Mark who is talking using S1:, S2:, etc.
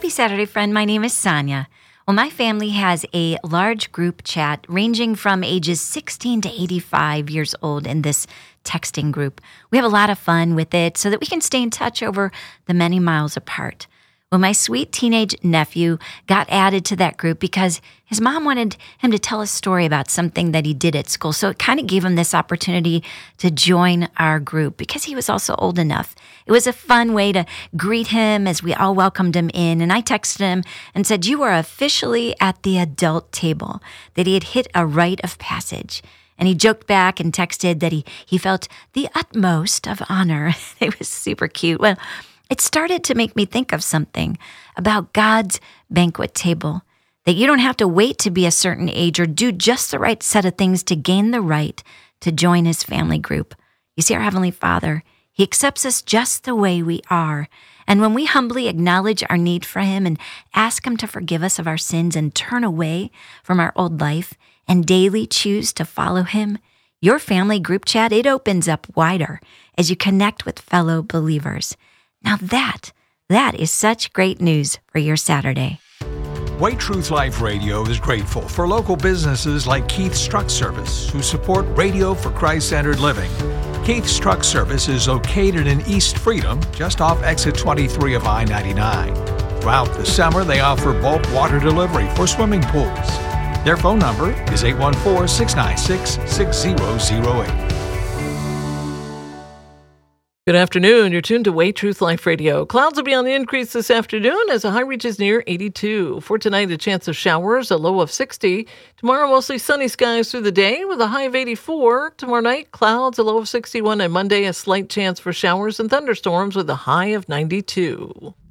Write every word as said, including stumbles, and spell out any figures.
S1: Happy Saturday, friend. My name is Sonia. Well, my family has a large group chat ranging from ages sixteen to eighty-five years old in this texting group. We have a lot of fun with it so that we can stay in touch over the many miles apart. Well, my sweet teenage nephew got added to that group because his mom wanted him to tell a story about something that he did at school. So it kind of gave him this opportunity to join our group because he was also old enough. It was a fun way to greet him as we all welcomed him in. And I texted him and said, you are officially at the adult table, that he had hit a rite of passage. And he joked back and texted that he, he felt the utmost of honor. It was super cute. Well, it started to make me think of something about God's banquet table, that you don't have to wait to be a certain age or do just the right set of things to gain the right to join his family group. You see, our Heavenly Father, He accepts us just the way we are. And when we humbly acknowledge our need for Him and ask Him to forgive us of our sins and turn away from our old life and daily choose to follow Him, your family group chat, it opens up wider as you connect with fellow believers. Now that, that is such great news for your Saturday.
S2: Way Truth Life Radio is grateful for local businesses like Keith's Truck Service, who support Radio for Christ-Centered Living. Keith's Truck Service is located in East Freedom, just off exit twenty-three of I ninety-nine. Throughout the summer, they offer bulk water delivery for swimming pools. Their phone number is eight one four, six nine six, six zero zero eight.
S3: Good afternoon. You're tuned to Way Truth Life Radio. Clouds will be on the increase this afternoon as the high reaches near eighty-two. For tonight, a chance of showers, a low of sixty. Tomorrow, mostly sunny skies through the day with a high of eighty-four. Tomorrow night, clouds, a low of sixty-one. And Monday, a slight chance for showers and thunderstorms with a high of ninety-two.